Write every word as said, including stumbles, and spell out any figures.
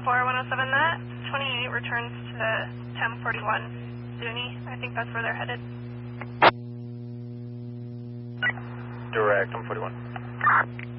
four one oh seven, that twenty-eight returns to ten forty-one Zuni. I think that's where they're headed. Direct, ten forty-one.